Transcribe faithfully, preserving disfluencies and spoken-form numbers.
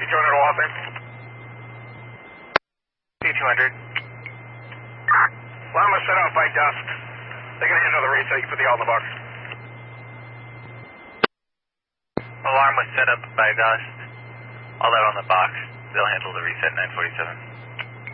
two hundred will out there. T two hundred. Llama set out by dusk. They're going to handle the reset. You put the all in the box. Alarm was set up by Gust. All that on the box. They'll handle the reset nine forty-seven.